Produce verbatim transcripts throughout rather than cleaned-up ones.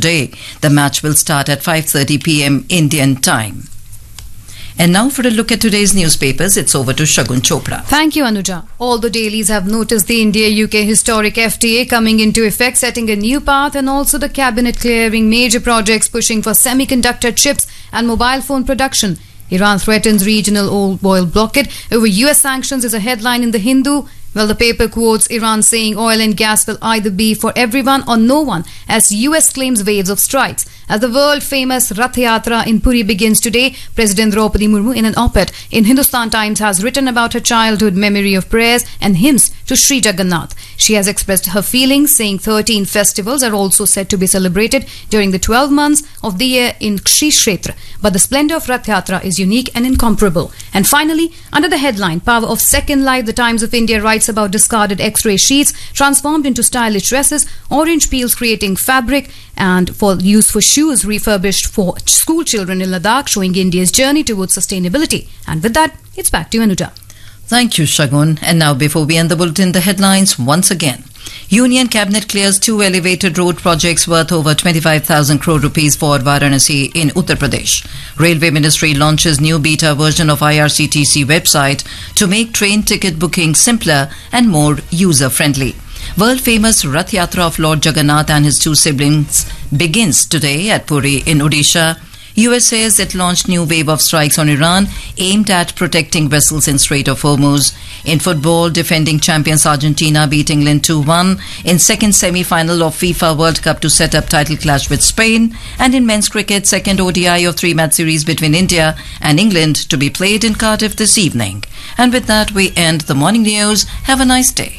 today. The match will start at five thirty p.m. Indian time. And now for a look at today's newspapers, it's over to Shagun Chopra. Thank you, Anuja. All the dailies have noticed the India-U K historic F T A coming into effect, setting a new path, and also the cabinet clearing major projects pushing for semiconductor chips and mobile phone production. Iran threatens regional oil blockade over U S sanctions is a headline in The Hindu. Well, the paper quotes Iran saying oil and gas will either be for everyone or no one, as U S claims waves of strikes. As the world-famous Rath Yatra in Puri begins today, President Draupadi Murmu, in an op-ed in Hindustan Times, has written about her childhood memory of prayers and hymns to Sri Jagannath. She has expressed her feelings, saying thirteen festivals are also said to be celebrated during the twelve months of the year in Sri Kshetra. But the splendor of Rath Yatra is unique and incomparable. And finally, under the headline, Power of Second Life, the Times of India writes about discarded X-ray sheets transformed into stylish dresses, orange peels creating fabric, and for use for shoes refurbished for school children in Ladakh, showing India's journey towards sustainability. And with that, it's back to Anuja. Thank you, Shagun. And now, before we end the bulletin, the headlines once again. Union Cabinet clears two elevated road projects worth over twenty-five thousand crore rupees for Varanasi in Uttar Pradesh. Railway Ministry launches new beta version of I R C T C website to make train ticket booking simpler and more user-friendly. World-famous Rath Yatra of Lord Jagannath and his two siblings begins today at Puri in Odisha. U S says it launched new wave of strikes on Iran aimed at protecting vessels in Strait of Hormuz. In football, defending champions Argentina beat England two one in second semi-final of FIFA World Cup to set up title clash with Spain. And in men's cricket, second O D I of three-match series between India and England to be played in Cardiff this evening. And with that, we end the morning news. Have a nice day.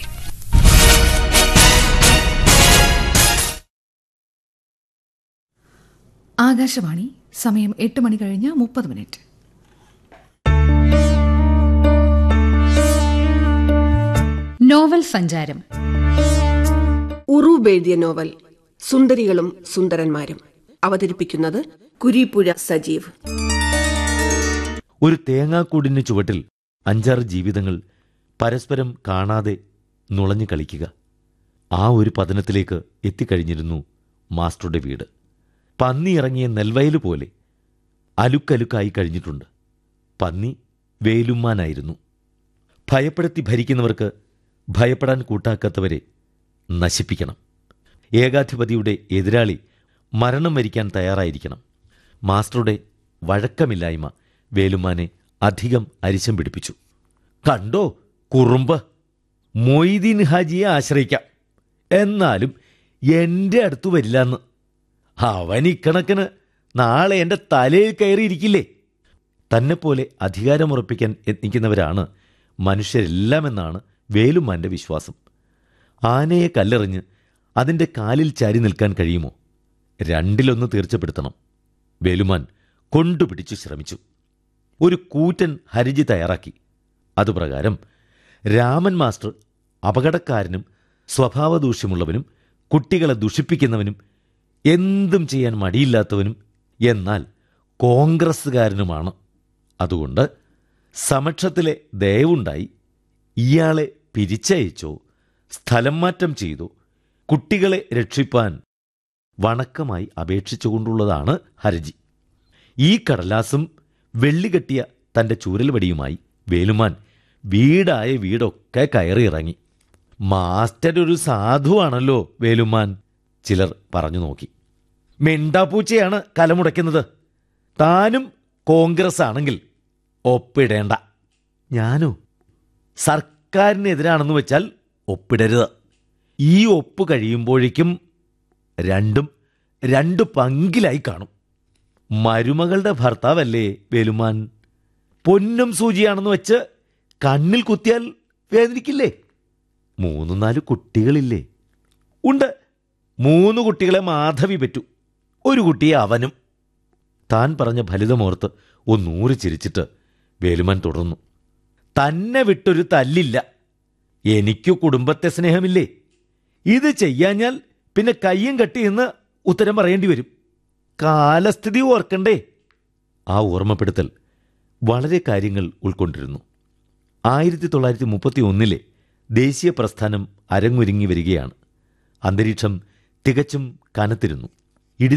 Akashvani സമയം എട്ട് മണി കഴിഞ്ഞ് മുപ്പത് minute. Novel സഞ്ചാരം. ഉറൂബ് എഴുതിയ novel സുന്ദരികളും സുന്ദരന്മാരും. അവതരിപ്പിക്കുന്നത് കുരീപ്പുഴ സജീവ്. ഒരു തേങ്ങാക്കൂടിന് ചുവട്ടിൽ അഞ്ചാറ് ജീവിതങ്ങൾ പരസ്പരം കാണാതെ നുളഞ്ഞു കളിക്കുക. ആ ഒരു പതനത്തിലേക്ക് എത്തിക്കഴിഞ്ഞിരുന്നു മാസ്റ്ററുടെ വീട്. പന്നി ഇറങ്ങിയ നെൽവയല് പോലെ അലുക്കലുക്കായി കഴിഞ്ഞിട്ടുണ്ട്. പന്നി വേലുമ്മാനായിരുന്നു. ഭയപ്പെടുത്തി ഭരിക്കുന്നവർക്ക് ഭയപ്പെടാൻ കൂട്ടാക്കാത്തവരെ നശിപ്പിക്കണം. ഏകാധിപതിയുടെ എതിരാളി മരണം വരിക്കാൻ തയ്യാറായിരിക്കണം. മാസ്റ്ററുടെ വഴക്കമില്ലായ്മ വേലുമ്മാനെ അധികം അരിശം പിടിപ്പിച്ചു. കണ്ടോ കുറുമ്പ്, മൊയ്തീൻ ഹാജിയെ ആശ്രയിക്കാം, എന്നാലും എൻ്റെ അടുത്തു വരില്ലെന്ന്. അവൻ ഇക്കണക്കിന് നാളെ എൻ്റെ തലയിൽ കയറിയിരിക്കില്ലേ? തന്നെപ്പോലെ അധികാരമുറപ്പിക്കാൻ യത്നിക്കുന്നവരാണ് മനുഷ്യരെല്ലാമെന്നാണ് വേലുമ്മാൻ്റെ വിശ്വാസം. ആനയെ കല്ലെറിഞ്ഞ് അതിൻ്റെ കാലിൽ ചാരി നിൽക്കാൻ കഴിയുമോ? രണ്ടിലൊന്ന് തീർച്ചപ്പെടുത്തണം. വേലുമ്മാൻ കൊണ്ടുപിടിച്ചു ശ്രമിച്ചു. ഒരു കൂറ്റൻ ഹരിജി തയ്യാറാക്കി. അതുപ്രകാരം രാമൻ മാസ്റ്റർ അപകടക്കാരനും സ്വഭാവദൂഷ്യമുള്ളവനും കുട്ടികളെ ദുഷിപ്പിക്കുന്നവനും എന്തും ചെയ്യാൻ മടിയില്ലാത്തവനും എന്നാൽ കോൺഗ്രസ്സുകാരനുമാണ്. അതുകൊണ്ട് സമക്ഷത്തിലെ ദയവുണ്ടായി ഇയാളെ പിരിച്ചയച്ചോ സ്ഥലം മാറ്റം ചെയ്തോ കുട്ടികളെ രക്ഷിപ്പാൻ വണക്കമായി അപേക്ഷിച്ചുകൊണ്ടുള്ളതാണ് ഹർജി. ഈ കടലാസും വെള്ളികെട്ടിയ തൻ്റെ ചൂരൽവടിയുമായി വേലുമാൻ വീടായ വീടൊക്കെ കയറിയിറങ്ങി. മാസ്റ്റർ ഒരു സാധുവാണല്ലോ വേലുമാൻ, ചിലർ പറഞ്ഞു നോക്കി. മിണ്ടാപ്പൂച്ചയാണ് കലമുടയ്ക്കുന്നത്. താനും കോൺഗ്രസ് ആണെങ്കിൽ ഒപ്പിടേണ്ട. ഞാനോ സർക്കാരിനെതിരാണെന്ന് വെച്ചാൽ ഒപ്പിടരുത്. ഈ ഒപ്പ് കഴിയുമ്പോഴേക്കും രണ്ടും രണ്ട് പങ്കിലായി കാണും. മരുമകളുടെ ഭർത്താവല്ലേ വേലുമാൻ? പൊന്നും സൂചിയാണെന്ന് വെച്ച് കണ്ണിൽ കുത്തിയാൽ വേദനിക്കില്ലേ? മൂന്ന് നാല് കുട്ടികളില്ലേ? ഉണ്ട്. മൂന്ന് കുട്ടികളെ മാധവി പറ്റൂ, ഒരു കുട്ടിയെ അവനും. താൻ പറഞ്ഞ ഫലിതമോർത്ത് ഒന്നൂറ് ചിരിച്ചിട്ട് വേലുമാൻ തുടർന്നു. തന്നെ വിട്ടൊരു തല്ലില്ല. എനിക്കു കുടുംബത്തെ സ്നേഹമില്ലേ? ഇത് ചെയ്യാഞ്ഞാൽ പിന്നെ കയ്യും കെട്ടി എന്ന് ഉത്തരം പറയേണ്ടി വരും. കാലസ്ഥിതി ഓർക്കണ്ടേ? ആ ഓർമ്മപ്പെടുത്തൽ വളരെ കാര്യങ്ങൾ ഉൾക്കൊണ്ടിരുന്നു. ആയിരത്തി തൊള്ളായിരത്തി മുപ്പത്തി ഒന്നിലെ ദേശീയ പ്രസ്ഥാനം അരങ്ങൊരുങ്ങി വരികയാണ്. അന്തരീക്ഷം തികച്ചും കനത്തിരുന്നു.